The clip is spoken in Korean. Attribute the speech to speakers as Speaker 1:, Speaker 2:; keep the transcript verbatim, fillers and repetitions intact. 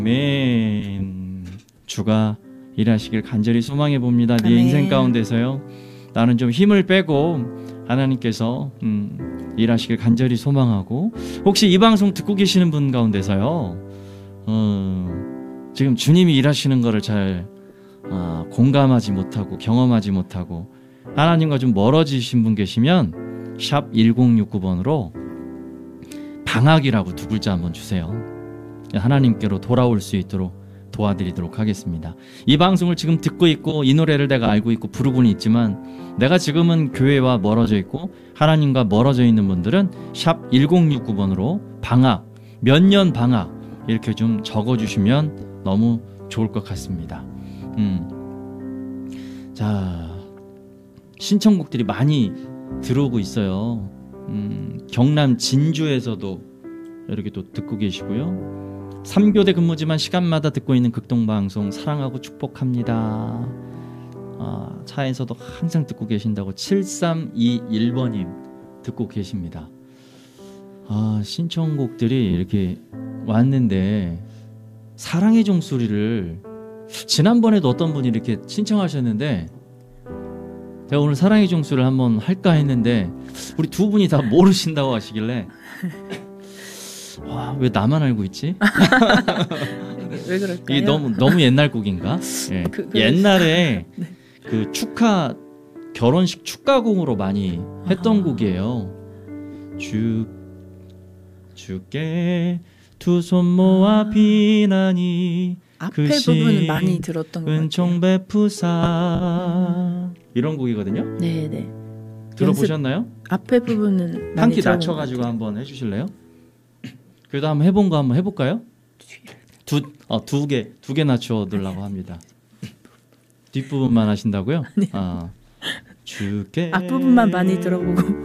Speaker 1: 아멘. 주가 일하시길 간절히 소망해 봅니다. 네
Speaker 2: 아멘.
Speaker 1: 인생 가운데서요. 나는 좀 힘을 빼고 하나님께서 음, 일하시길 간절히 소망하고, 혹시 이 방송 듣고 계시는 분 가운데서요, 어, 지금 주님이 일하시는 거를 잘 어, 공감하지 못하고 경험하지 못하고 하나님과 좀 멀어지신 분 계시면 샵 일공육구 번으로 방학이라고 두 글자 한번 주세요. 하나님께로 돌아올 수 있도록 도와드리도록 하겠습니다. 이 방송을 지금 듣고 있고 이 노래를 내가 알고 있고 부르고는 있지만 내가 지금은 교회와 멀어져 있고 하나님과 멀어져 있는 분들은 샵 일공육구 번으로 방학, 몇 년 방학 이렇게 좀 적어주시면 너무 좋을 것 같습니다. 음. 자, 신청곡들이 많이 들어오고 있어요. 음, 경남 진주에서도 이렇게 또 듣고 계시고요. 삼 교대 근무지만 시간마다 듣고 있는 극동방송 사랑하고 축복합니다. 아, 차에서도 항상 듣고 계신다고 칠삼이일 번님 듣고 계십니다. 아, 신청곡들이 이렇게 왔는데 사랑의 종소리를 지난번에도 어떤 분이 이렇게 신청하셨는데 제가 오늘 사랑의 종소리를 한번 할까 했는데 우리 두 분이 다 모르신다고 하시길래 와, 왜 나만 알고 있지?
Speaker 2: 왜 그럴까요?
Speaker 1: 이게 너무 너무 옛날 곡인가? 예.
Speaker 2: 그, 그,
Speaker 1: 옛날에
Speaker 2: 네.
Speaker 1: 그 축하 결혼식 축가곡으로 많이 했던
Speaker 2: 아.
Speaker 1: 곡이에요. 주 주께 두 손 모아
Speaker 2: 아.
Speaker 1: 비나니
Speaker 2: 앞에
Speaker 1: 그
Speaker 2: 부분은 많이 들었던 것 같아요.
Speaker 1: 은총 베푸사 이런 곡이거든요.
Speaker 2: 네네.
Speaker 1: 들어보셨나요?
Speaker 2: 연습, 앞에 부분은
Speaker 1: 한 키 낮춰가지고 한번 해주실래요? 그래도 한번 해본 거 한번 해볼까요? 두, 어, 두 개, 두 개 낮춰두려고 합니다. 뒷부분만 하신다고요?
Speaker 2: 네.
Speaker 1: 아, 주께
Speaker 2: 앞부분만 많이 들어보고